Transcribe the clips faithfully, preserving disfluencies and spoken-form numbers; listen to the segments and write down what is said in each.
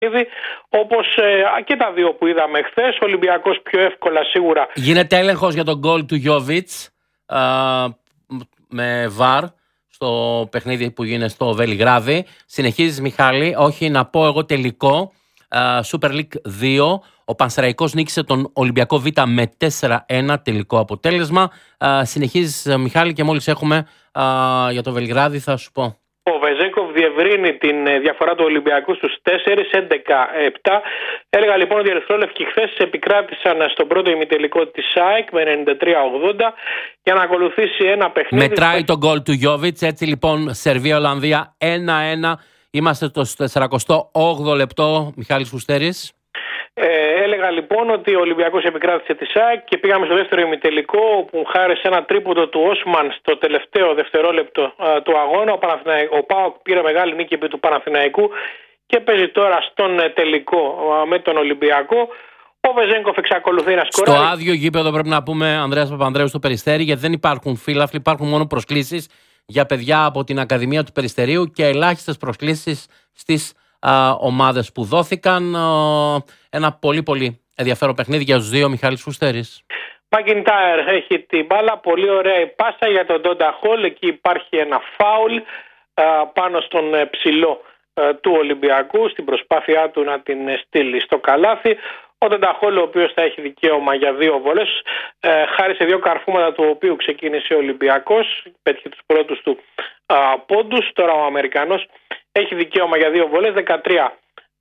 όπως ε, και τα δύο που είδαμε χθες. Ο Ολυμπιακός πιο εύκολα σίγουρα. Γίνεται έλεγχος για τον γκολ του Γιόβιτς με βαρ στο παιχνίδι που γίνεται στο Βελιγράδι. Συνεχίζεις, Μιχάλη? Όχι, να πω εγώ τελικό. Super League δύο. Ο Πανσεραϊκός νίκησε τον Ολυμπιακό Β με τέσσερα ένα, τελικό αποτέλεσμα. Συνεχίζεις, Μιχάλη, και μόλις έχουμε για το Βελιγράδι θα σου πω. Ο Βεζέκοφ διευρύνει την διαφορά του Ολυμπιακού στους τέσσερα, έντεκα επτά. Έλεγα λοιπόν ότι οι ερυθρόλευκοι χθες επικράτησαν στον πρώτο ημιτελικό της ΑΕΚ με ενενήντα τρία ογδόντα για να ακολουθήσει ένα παιχνίδι. Μετράει που... το γκολ του Γιόβιτς. Έτσι λοιπόν, Σερβία-Ολλανδία ένα ένα. Είμαστε στο σαράντα όγδοο λεπτό. Μιχάλης Φουστέρης. Ε, έλεγα λοιπόν ότι ο Ολυμπιακός επικράτησε τη ΣΑΚ και πήγαμε στο δεύτερο ημιτελικό, όπου χάρη σε ένα τρίποντο του Όσμαν στο τελευταίο δευτερόλεπτο α, του αγώνα, ο, ο ΠΑΟΚ πήρε μεγάλη νίκη επί του Παναθηναϊκού και παίζει τώρα στον ε, τελικό α, με τον Ολυμπιακό. Ο Βεζέγκοφ εξακολουθεί να σκοράρει. Στο άδειο γήπεδο πρέπει να πούμε, Ανδρέας Παπανδρέου, στο Περιστέρι, γιατί δεν υπάρχουν φύλαφλοι, υπάρχουν μόνο προσκλήσεις για παιδιά από την Ακαδημία του Περιστερίου και ελάχιστες προσκλήσεις στις Uh, ομάδες που δόθηκαν. Uh, ένα πολύ πολύ ενδιαφέρον παιχνίδι για τους δύο. Μιχάλης Φουστέρης. Μακιντάιρ έχει την μπάλα, πολύ ωραία η πάσα για τον Ντόντα Χολ. Εκεί υπάρχει ένα φάουλ uh, πάνω στον uh, ψηλό uh, του Ολυμπιακού στην προσπάθειά του να την uh, στείλει στο καλάθι. Ο Ντόντα Χολ, ο οποίος θα έχει δικαίωμα για δύο βολές, uh, χάρη σε δύο καρφώματα του οποίου ξεκίνησε ο Ολυμπιακός, πέτυχε τους πρώτους του uh, πόντους. Τώρα ο Αμερικανός έχει δικαίωμα για δύο βολές, δεκατρία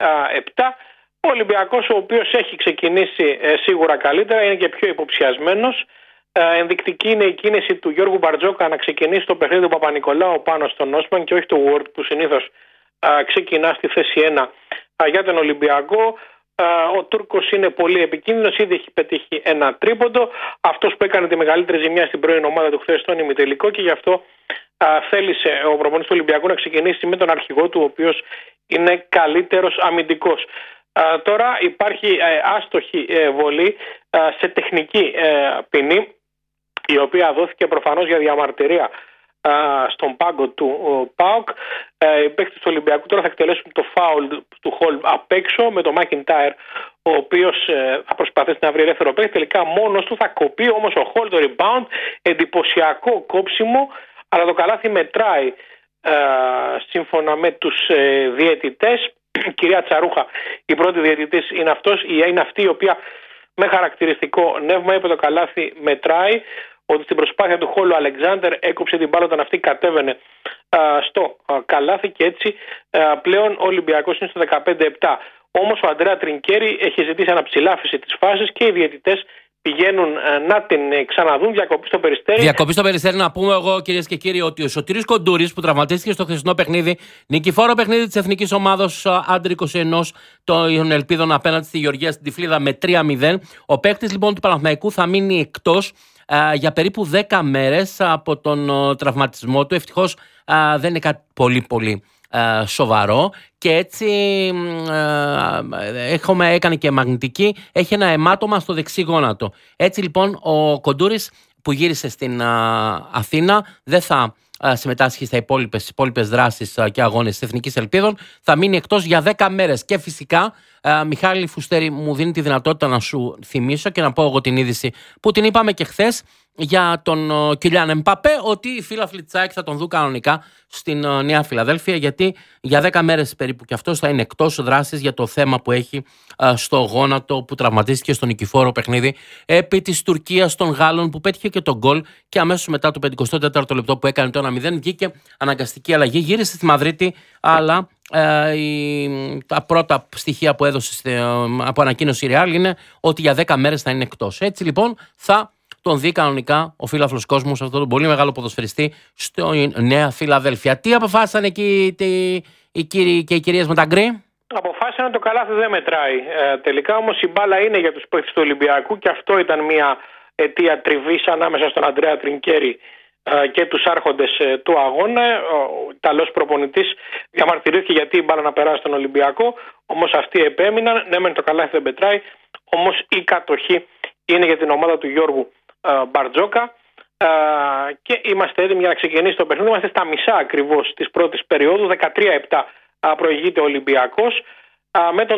επτά. Ο Ολυμπιακός, ο οποίος έχει ξεκινήσει ε, σίγουρα καλύτερα, είναι και πιο υποψιασμένος. Ε, ενδεικτική είναι η κίνηση του Γιώργου Μπαρτζόκα να ξεκινήσει το παιχνίδι του Παπα-Νικολάου πάνω στον Όσμαν και όχι του Ward, που συνήθως ε, ξεκινά στη θέση ένα ε, για τον Ολυμπιακό. Ε, ο Τούρκος είναι πολύ επικίνδυνος, ήδη έχει πετύχει ένα τρίποντο. Αυτός που έκανε τη μεγαλύτερη ζημιά στην πρώην ομάδα του χθες στον ημιτελικό, και γι' αυτό Uh, θέλησε ο προπονητής του Ολυμπιακού να ξεκινήσει με τον αρχηγό του, ο οποίος είναι καλύτερος αμυντικός. Uh, τώρα υπάρχει uh, άστοχη uh, βολή uh, σε τεχνική uh, ποινή, η οποία δόθηκε προφανώς για διαμαρτυρία uh, στον πάγκο του uh, ΠΑΟΚ. Uh, οι παίκτες του Ολυμπιακού τώρα θα εκτελέσουν το φάουλ του Χολ απ' έξω με τον Μακιντάιρ, ο οποίος uh, θα προσπαθήσει να βρει ελεύθερο παίκτη. Τελικά μόνος του θα κοπεί όμως ο Χολ το rebound, εντυπωσιακό κόψιμο. Αλλά το καλάθι μετράει ε, σύμφωνα με τους ε, διαιτητές. Η κυρία Τσαρούχα, η πρώτη διαιτητής, είναι, αυτός, είναι αυτή η οποία με χαρακτηριστικό νεύμα είπε το καλάθι μετράει, ότι στην προσπάθεια του Χόλου Αλεξάνδερ έκοψε την μπάλα όταν αυτή κατέβαινε ε, στο ε, καλάθι, και έτσι ε, πλέον ο Ολυμπιακός είναι στο δεκαπέντε επτά. Όμως ο Αντρέα Τρινκέρι έχει ζητήσει αναψηλάφιση της φάσης και οι διαιτητές πηγαίνουν ε, να την ε, ξαναδούν. Διακοπή στο Περιστέρι. Διακοπή στο Περιστέρι, να πούμε εγώ, κυρίες και κύριοι, ότι ο Σωτήρης Κοντούρης, που τραυματίστηκε στο χθεσινό παιχνίδι, νικηφόρο παιχνίδι της Εθνικής Ομάδος Άντερ είκοσι ένα των Ελπίδων απέναντι στη Γεωργία στην Τυφλίδα με τρία μηδέν. Ο παίκτης λοιπόν του Παναθηναϊκού θα μείνει εκτός ε, για περίπου δέκα μέρες από τον ε, τραυματισμό του. Ευτυχώς ε, δεν είναι κάτι πολύ πολύ Uh, σοβαρό, και έτσι uh, έχουμε, έκανε και μαγνητική, έχει ένα αιμάτωμα στο δεξί γόνατο. Έτσι λοιπόν ο Κοντούρης, που γύρισε στην uh, Αθήνα, δεν θα uh, συμμετάσχει στα υπόλοιπες, υπόλοιπες δράσεις uh, και αγώνες της Εθνικής Ελπίδων, θα μείνει εκτός για δέκα μέρες. Και φυσικά uh, Μιχάλη Φουστέρη, μου δίνει τη δυνατότητα να σου θυμίσω και να πω εγώ την είδηση που την είπαμε και χθες για τον uh, Κιλιάν Εμπαπέ, ότι οι φίλαθλοι της ΑΕΚ θα τον δουν κανονικά στην uh, Νέα Φιλαδέλφια, γιατί για δέκα μέρες περίπου και αυτός θα είναι εκτός δράσης για το θέμα που έχει uh, στο γόνατο, που τραυματίστηκε στο νικηφόρο παιχνίδι επί της Τουρκίας των Γάλλων, που πέτυχε και τον γκολ, και αμέσως μετά το πενηκοστό τέταρτο λεπτό που έκανε το ένα μηδέν βγήκε αναγκαστική αλλαγή, γύρισε στη Μαδρίτη, αλλά uh, η, τα πρώτα στοιχεία που έδωσε uh, από ανακοίνωση η Ρεάλ είναι ότι για δέκα μέρες θα είναι εκτός. Έτσι λοιπόν θα τον δει κανονικά ο φίλαθλος κόσμος, αυτόν τον πολύ μεγάλο ποδοσφαιριστή, στο Νέα Φιλαδέλφια. Τι αποφάσισαν εκεί οι κύριοι και οι κυρίες με τα γκρι? Αποφάσισαν ότι το καλάθι δεν μετράει. Ε, τελικά όμως η μπάλα είναι για τους παίκτες του Ολυμπιακού, και αυτό ήταν μια αιτία τριβής ανάμεσα στον Αντρέα Τρινκέρι ε, και τους άρχοντες ε, του αγώνα. Ο Ιταλός προπονητής διαμαρτυρήθηκε γιατί η μπάλα να περάσει στον Ολυμπιακό, όμως αυτοί επέμειναν. Ναι, μεν το καλάθι δεν μετράει, όμως η κατοχή είναι για την ομάδα του Γιώργου Uh, Μπαρτζόκα, uh, και είμαστε έτοιμοι για να ξεκινήσει το παιχνίδι. Είμαστε στα μισά ακριβώς της πρώτης περίοδου, δεκατρία επτά uh, προηγείται ο Ολυμπιακός. με τον